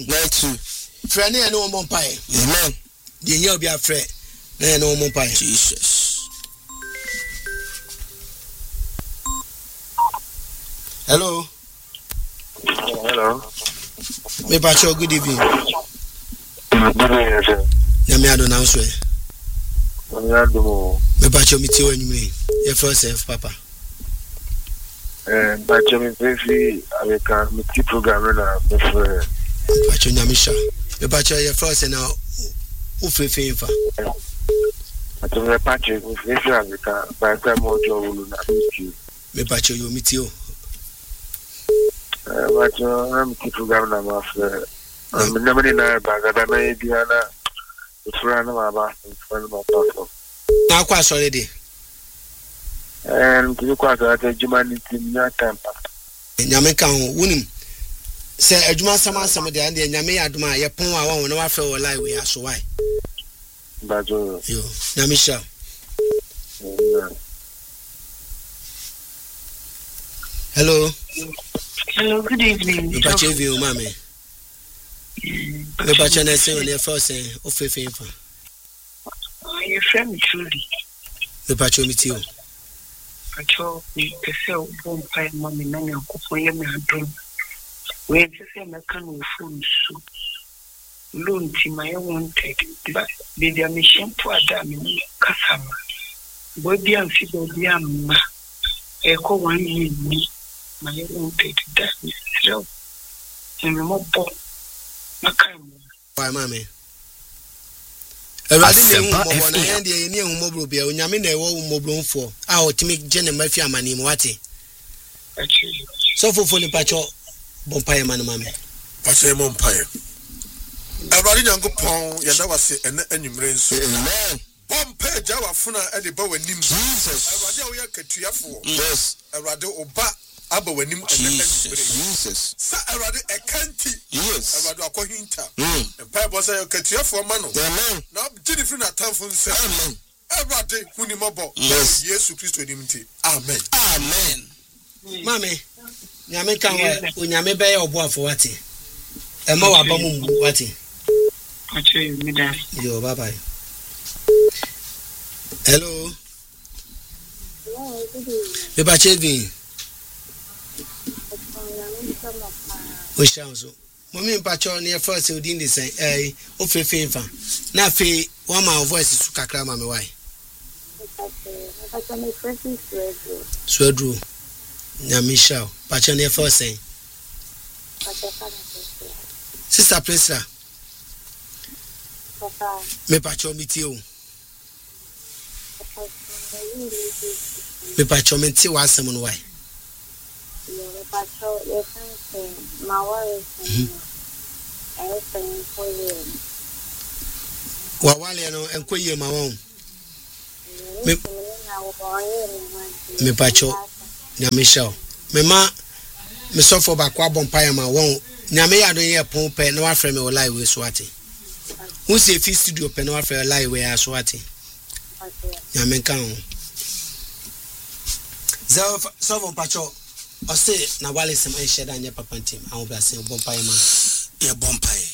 92. Friend, I know one pie. Amen. The year be a friend. I know one pie. Jesus. Hello. Hello. Me pacho, good evening. Good evening, sir. Yami adona uswe. Me pacho miti o nyumi. Your first self, Papa. Pacho me very avec me petit programme là, me frère. Pacho nyamisha. Me pacho your first now. Ufefe infa. Pacho me pacho me very avec by time mojo wulu na miti. Me pacho yo miti o. Pacho me petit programme là, ma frère. Me nemani na bagada na ediana. Frère na ma ba, frère ma pastor. Na kwa sorry dey. Mti kwa za humanity nya tempa. Nyame kan wunim. Se adwuma sama de ande nyame aduma ye pon a won na wa fe wo live we aso why. Bajo. Yo, nyame sha. Hello. Hello, good evening. Me pacho view mama. Me pacho na say on your first ofefe infa. Your friend truly. Me pacho miti o. Pacho, me pese o bon pai mami na me akofo ye me adom. We pese me kan o phone so. Loan ti my wanted. But baby am shempo ada me kasama. Boy bi am fi bo bi am ma. E ko 1 year ni my wanted that me so. Me mo bo. Makam. Why mama? Erade ne hu mo na ye de ni hu mo bro bia onyame na ewo hu mo bro mfo a otimi gene mafi amani mo wate so fofo ni pacho bompaye man mama Pacho mo mpaye. Erade nyankopon ye da wase ene anwumre nso. Amen. Bompaye jawa funa e de ba wanim. Jesus. Erade wo ye katuafo. Yes. Erade oba aba wanim ene anwumre. Jesus. Sa erade ekanti. Yes. Erade akohinta. Bible say katuafo ma no. Amen. Na jidi firi na tamfo nse. Amen. Erade huni mobo. Yes. Yesu Kristo nimti. Amen. Amen. Mame nyame kan wa onyame be ye oboafo wate e ma wa ba mu wate Pacho me dai. Yo bye bye. Hello. Me pacho vin. O shanzo. Mommy pacho near first within the say ofefe infa. Na fe one my voice su kakra ma me why. Pacho me first Swedru. Nyamisha pacho near first say. Sister Priscilla. Papa. Me pacho miti o. Me pacho menti wa asem no why. Yo pacho ye fancy my worries. Everything for you. Wa wale no enkoye ma won. Me pacho nyamisha. Me ma me sofo ba kwa bompaye ma won. Nyame ya do ye pon pe na wa frɛ me o live we so ate. Who say fi studio pe na wa frɛ live we aso ate. Nyame kan ho. So pacho o say na wale sem en sheda nya papa ntim. Awon bla sem bompaye ma. Ye bompaye.